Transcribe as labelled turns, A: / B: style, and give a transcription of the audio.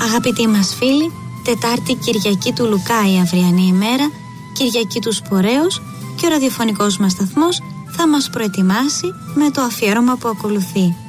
A: Αγαπητοί μας φίλοι, Τετάρτη Κυριακή του Λουκά η αυριανή ημέρα, Κυριακή του Σπορέως, και ο ραδιοφωνικός μας σταθμός θα μας προετοιμάσει με το αφιέρωμα που ακολουθεί.